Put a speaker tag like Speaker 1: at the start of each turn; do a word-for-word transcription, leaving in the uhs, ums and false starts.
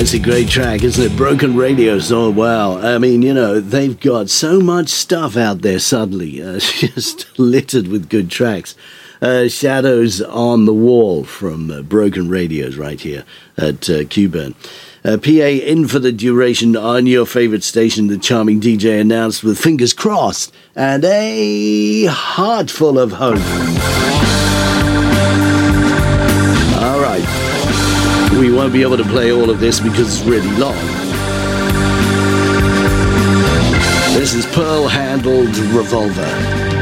Speaker 1: That's a great track, isn't it? Broken Radio, so wow. I mean, you know, they've got so much stuff out there suddenly, uh, just littered with good tracks. Uh, Shadows on the Wall from uh, Broken Radios right here at uh, Q-Burn. Uh, P A in for the duration on your favourite station, the charming D J announced with fingers crossed and a heart full of hope. All right. We won't be able to play all of this because it's really long. This is Pearl Handled Revolver.